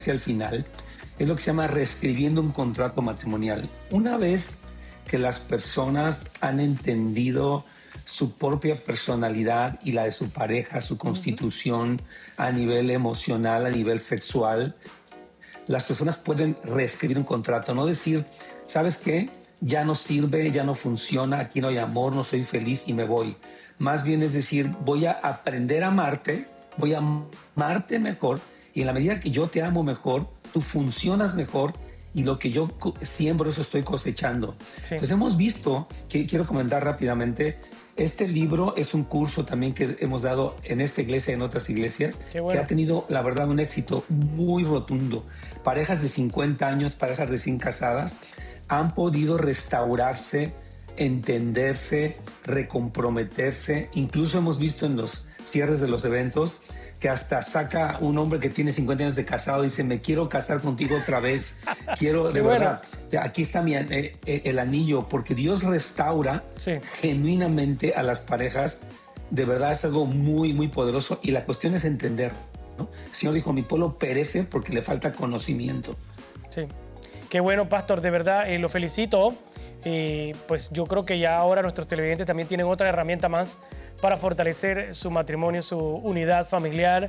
al final, es lo que se llama reescribiendo un contrato matrimonial. Una vez que las personas han entendido su propia personalidad y la de su pareja, su constitución a nivel emocional, a nivel sexual, las personas pueden reescribir un contrato, no decir, ¿sabes qué? Ya no sirve, ya no funciona, aquí no hay amor, no soy feliz y me voy. Más bien es decir, voy a aprender a amarte, voy a amarte mejor y en la medida que yo te amo mejor, tú funcionas mejor y lo que yo siembro, eso estoy cosechando. Sí. Entonces hemos visto, que quiero comentar rápidamente, este libro es un curso también que hemos dado en esta iglesia y en otras iglesias, Qué bueno. que ha tenido, la verdad, un éxito muy rotundo. Parejas de 50 años, parejas recién casadas, han podido restaurarse, entenderse, recomprometerse. Incluso hemos visto en los cierres de los eventos que hasta saca un hombre que tiene 50 años de casado y dice, me quiero casar contigo otra vez, quiero, de verdad, aquí está el anillo, porque Dios restaura genuinamente a las parejas, de verdad es algo muy, muy poderoso y la cuestión es entender, ¿no? El Señor dijo, mi pueblo perece porque le falta conocimiento. Sí, qué bueno, pastor, de verdad, lo felicito. Pues yo creo que ya ahora nuestros televidentes también tienen otra herramienta más para fortalecer su matrimonio, su unidad familiar.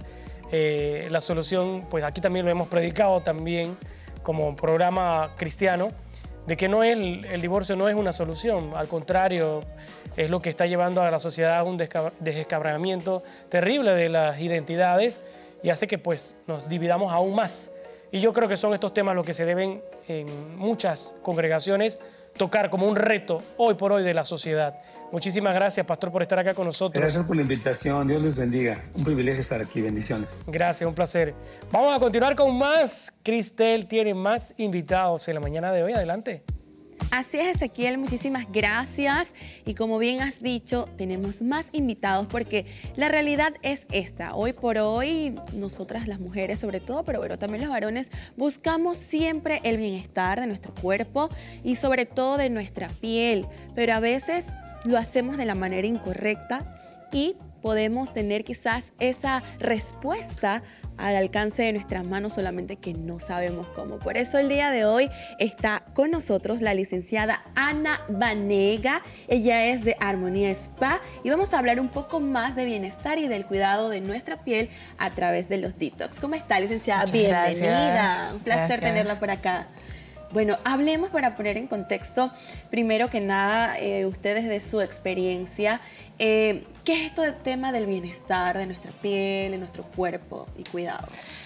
La solución, pues aquí también lo hemos predicado también como programa cristiano, de que no es el divorcio no es una solución, al contrario, es lo que está llevando a la sociedad a un descabramiento terrible de las identidades y hace que pues nos dividamos aún más. Y yo creo que son estos temas los que se deben en muchas congregaciones tocar como un reto hoy por hoy de la sociedad. Muchísimas gracias, pastor, por estar acá con nosotros. Gracias por la invitación. Dios les bendiga. Un privilegio estar aquí. Bendiciones. Gracias, un placer. Vamos a continuar con más. Cristel tiene más invitados en la mañana de hoy. Adelante. Así es, Ezequiel, muchísimas gracias. Y como bien has dicho, tenemos más invitados porque la realidad es esta. Hoy por hoy, nosotras las mujeres sobre todo, pero bueno, también los varones, buscamos siempre el bienestar de nuestro cuerpo y sobre todo de nuestra piel. Pero a veces lo hacemos de la manera incorrecta y podemos tener quizás esa respuesta al alcance de nuestras manos, solamente que no sabemos cómo. Por eso el día de hoy está con nosotros la licenciada Ana Banega. Ella es de Armonía Spa y vamos a hablar un poco más de bienestar y del cuidado de nuestra piel a través de los detox. ¿Cómo está, licenciada? Muchas Bienvenida. gracias. Un placer tenerla por acá. Bueno, hablemos para poner en contexto, primero que nada, ustedes de su experiencia, ¿qué es esto del tema del bienestar de nuestra piel, de nuestro cuerpo y cuidado?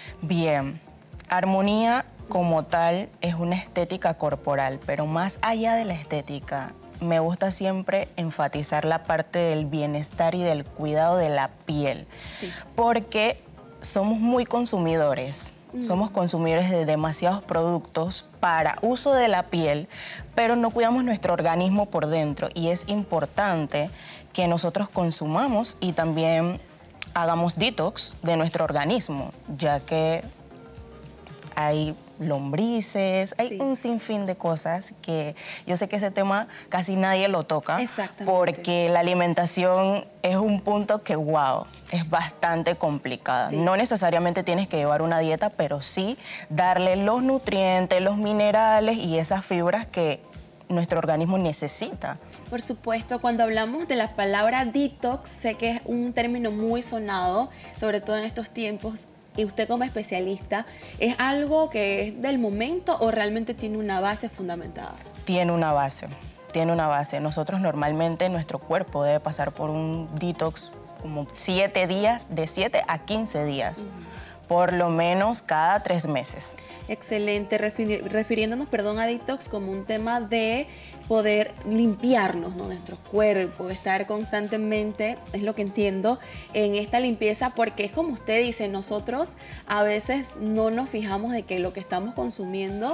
Bien, Armonía como tal es una estética corporal, pero más allá de la estética, me gusta siempre enfatizar la parte del bienestar y del cuidado de la piel, porque somos muy consumidores. Somos consumidores de demasiados productos para uso de la piel, pero no cuidamos nuestro organismo por dentro y es importante que nosotros consumamos y también hagamos detox de nuestro organismo, ya que hay lombrices, hay un sinfín de cosas que yo sé que ese tema casi nadie lo toca. Porque la alimentación es un punto que, wow, es bastante complicada. No necesariamente tienes que llevar una dieta, pero sí darle los nutrientes, los minerales y esas fibras que nuestro organismo necesita. Por supuesto, cuando hablamos de la palabra detox, sé que es un término muy sonado, sobre todo en estos tiempos. Y usted como especialista, ¿es algo que es del momento o realmente tiene una base fundamentada? Tiene una base, tiene una base. Nosotros normalmente, nuestro cuerpo debe pasar por un detox como 7 días, de 7 a 15 días. Por lo menos cada 3 meses. Excelente, refiriéndonos, a detox como un tema de poder limpiarnos, ¿no? Nuestro cuerpo, estar constantemente, es lo que entiendo, en esta limpieza, porque es como usted dice, nosotros a veces no nos fijamos de que lo que estamos consumiendo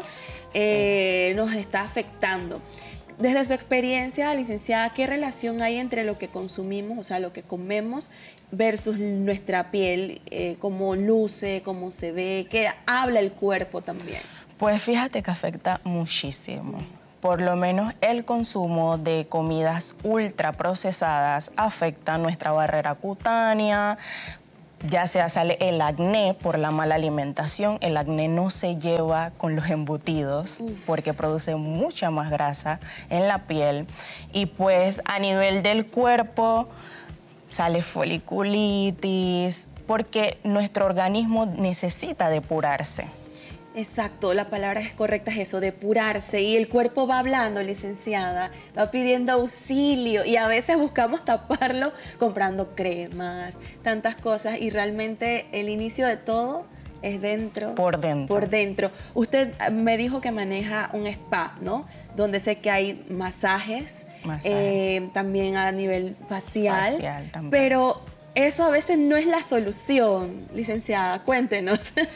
nos está afectando. Desde su experiencia, licenciada, ¿qué relación hay entre lo que consumimos, o sea, lo que comemos, versus nuestra piel? ¿Cómo luce, cómo se ve? ¿Qué habla el cuerpo también? Pues fíjate que afecta muchísimo. Por lo menos el consumo de comidas ultraprocesadas afecta nuestra barrera cutánea, ya sea sale el acné por la mala alimentación. El acné no se lleva con los embutidos porque produce mucha más grasa en la piel. Y pues a nivel del cuerpo sale foliculitis porque nuestro organismo necesita depurarse. Exacto, la palabra es correcta, es eso, depurarse. Y el cuerpo va hablando, licenciada, va pidiendo auxilio y a veces buscamos taparlo comprando cremas, tantas cosas. Y realmente el inicio de todo es dentro. Por dentro. Por dentro. Usted me dijo que maneja un spa, ¿no? Donde sé que hay masajes. También a nivel facial. Facial también. Pero eso a veces no es la solución, licenciada. Cuéntenos.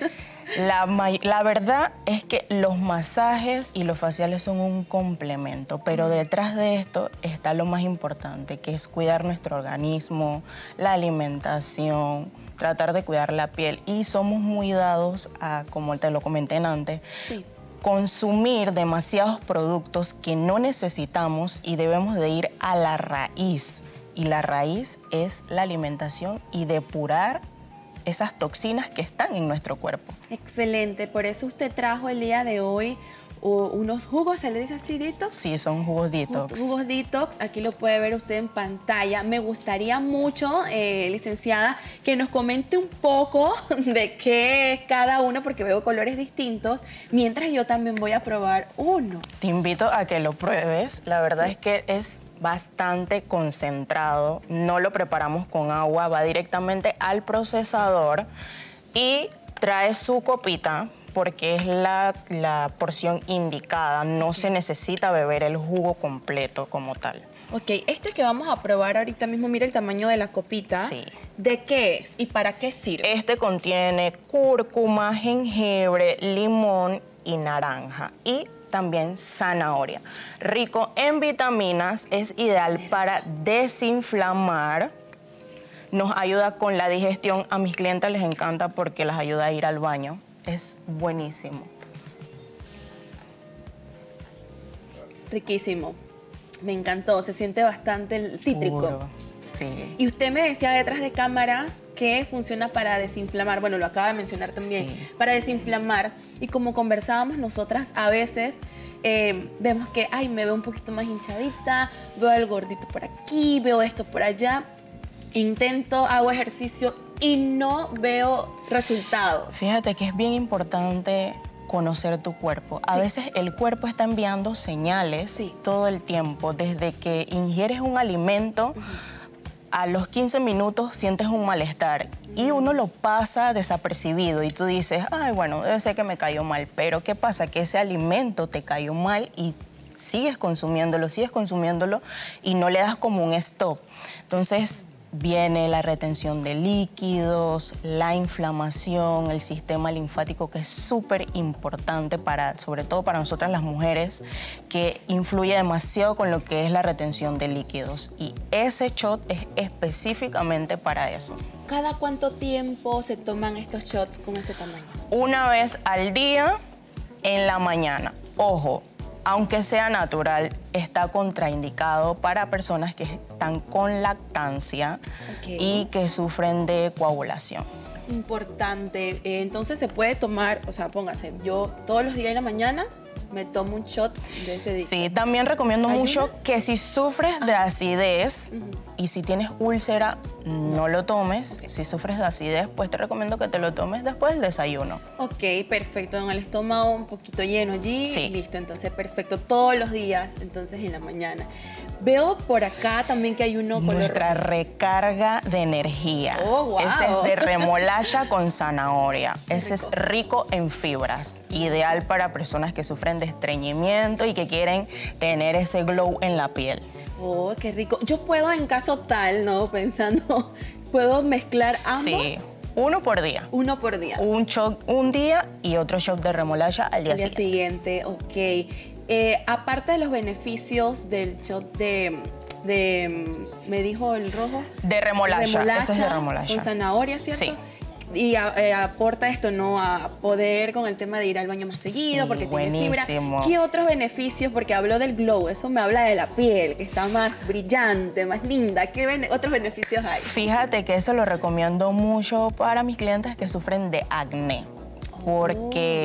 La verdad es que los masajes y los faciales son un complemento, pero detrás de esto está lo más importante, que es cuidar nuestro organismo, la alimentación, tratar de cuidar la piel. Y somos muy dados a, como te lo comenté antes, consumir demasiados productos que no necesitamos y debemos de ir a la raíz. Y la raíz es la alimentación y depurar esas toxinas que están en nuestro cuerpo. Excelente, por eso usted trajo el día de hoy unos jugos, ¿se le dice así, detox? Sí, son jugos detox. Jugos detox, aquí lo puede ver usted en pantalla. Me gustaría mucho, licenciada, que nos comente un poco de qué es cada uno, porque veo colores distintos, mientras yo también voy a probar uno. Te invito a que lo pruebes, la verdad es que es bastante concentrado, no lo preparamos con agua, va directamente al procesador y trae su copita porque es la porción indicada, no se necesita beber el jugo completo como tal. Ok, este que vamos a probar ahorita mismo, mira el tamaño de la copita. Sí. ¿De qué es y para qué sirve? Este contiene cúrcuma, jengibre, limón y naranja y también zanahoria. Rico en vitaminas, es ideal para desinflamar, nos ayuda con la digestión. A mis clientes les encanta porque las ayuda a ir al baño. Es buenísimo. Riquísimo. Me encantó, se siente bastante cítrico. Puro, sí. Y usted me decía detrás de cámaras que funciona para desinflamar, bueno, lo acaba de mencionar también, Sí. para desinflamar. Y como conversábamos nosotras, a veces vemos que, ay, me veo un poquito más hinchadita, veo el gordito por aquí, veo esto por allá. Intento, hago ejercicio y no veo resultados. Fíjate que es bien importante conocer tu cuerpo. A veces el cuerpo está enviando señales todo el tiempo. Desde que ingieres un alimento, a los 15 minutos sientes un malestar y uno lo pasa desapercibido y tú dices, ay, bueno, debe ser que me cayó mal. Pero ¿qué pasa? Que ese alimento te cayó mal y sigues consumiéndolo y no le das como un stop. Entonces viene la retención de líquidos, la inflamación, el sistema linfático, que es súper importante sobre todo para nosotras las mujeres, que influye demasiado con lo que es la retención de líquidos. Y ese shot es específicamente para eso. ¿Cada cuánto tiempo se toman estos shots con ese tamaño? Una vez al día en la mañana. Ojo, aunque sea natural, está contraindicado para personas que están con lactancia y que sufren de coagulación. Importante. Entonces se puede tomar, o sea, póngase, yo todos los días en la mañana me tomo un shot de ese día. Sí, también recomiendo mucho que si sufres de acidez y si tienes úlcera, no lo tomes. Si sufres de acidez, pues te recomiendo que te lo tomes después del desayuno. Ok, perfecto. En el estómago un poquito lleno allí. Sí. Listo, entonces perfecto. Todos los días, entonces en la mañana. Veo por acá también que hay uno color... Nuestra recarga de energía. Oh, wow. Ese es de remolacha con zanahoria. Ese es rico en fibras. Ideal para personas que sufren de estreñimiento y que quieren tener ese glow en la piel. Oh, qué rico. Yo puedo, en caso tal, ¿no? Pensando, ¿puedo mezclar ambos? Sí, uno por día. Uno por día. Un shot un día y otro shot de remolacha al día siguiente. Ok. Aparte de los beneficios del shot me dijo el rojo. De remolacha. Ese es de remolacha. Con zanahoria, ¿cierto? Sí. aporta esto, ¿no? A poder con el tema de ir al baño más seguido, Sí, porque tiene fibra. buenísimo. ¿Qué otros beneficios? Porque habló del glow, eso me habla de la piel, que está más brillante, más linda. ¿Qué otros beneficios hay? Fíjate que eso lo recomiendo mucho para mis clientes que sufren de acné. Porque